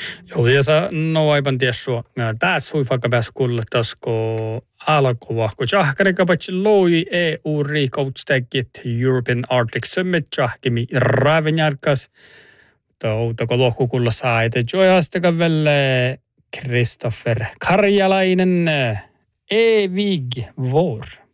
Joo, ja sa no aivan tiessu. Tässä hui vaikka pääs kuulla tasko alkuvaa, kun jahkarikapatsi loi EU-riikoutstekit European Arctic Summit jahkimi ravenjarkas. Toutako lohkukulla saa, että joihastaka velle Kristoffer Karjalainen evig vår.